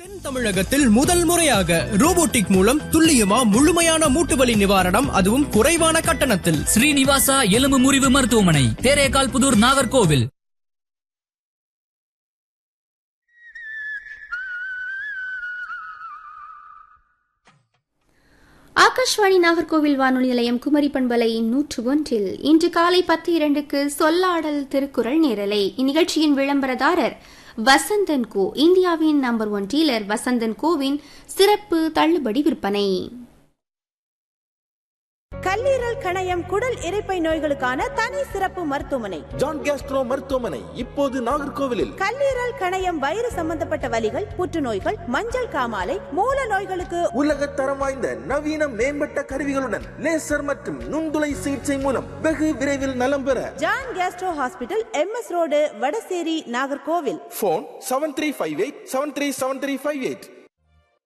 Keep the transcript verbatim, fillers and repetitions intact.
தென் தமிழகத்தில் முதல் முறையாக ரோபோட்டிக் மூலம் துல்லியமா முழுமையான மூட்டுவலி நிவாரணம், அதுவும் குறைவான கட்டணத்தில். ஸ்ரீனிவாசா எலும்பு முறிவு மருத்துவமனை, தேரேகால் புதூர், நாகர்கோவில். ஆகாஷ்வாணி நாகர்கோவில் வானொலி நிலையம் குமரி பண்பலை நூற்று ஒன்றில் இன்று காலை பத்து இரண்டுக்கு சொல்லாடல் திருக்குறள் நேரலை. இந்நிகழ்ச்சியின் விளம்பரதாரர் வசந்தன் கோ, இந்தியாவின் number one dealer Vasanthan CoWIN சிறப்பு தள்ளுபடி விற்பனை. கல்லீரல், கணையம், குடல் இரைப்பை நோய்களுக்கான தனி சிறப்பு மருத்துவமனை ஜான் கேஸ்ட்ரோ மருத்துவமனை இப்போது நாகர்கோவிலில். கல்லீரல், கணையம், வயிறு சம்பந்தப்பட்ட வலிகள், புற்றுநோய்கள், மஞ்சள் காமாலை, மூல நோய்களுக்கு உலக தரம் வாய்ந்த நவீன மேம்பட்ட கருவிகளுடன் லேசர் மற்றும் நுண்துளை சிகிச்சை மூலம் வெகு விரைவில் நலம் பெற John Castro hospital, M S road, Vadasery, Nagercoil. Phone seven three five eight seven three seven three five eight.